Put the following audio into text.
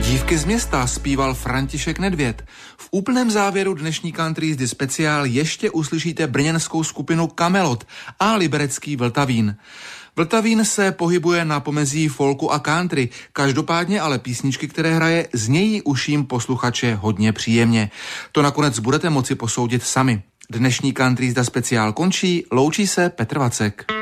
Dívky z města zpíval František Nedvěd. V úplném závěru dnešní Country Jízdy speciál ještě uslyšíte brněnskou skupinu Kamelot a liberecký Vltavín. Vltavín se pohybuje na pomezí folku a country, každopádně ale písničky, které hraje, znějí uším posluchače hodně příjemně. To nakonec budete moci posoudit sami. Dnešní Country Jízda speciál končí, loučí se Petr Vacek.